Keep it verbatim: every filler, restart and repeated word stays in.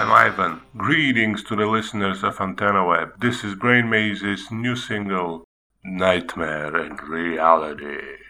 I'm Ivan. Greetings to the listeners of Antenna Web. This is Brain Maze's new single, Nightmare and Reality.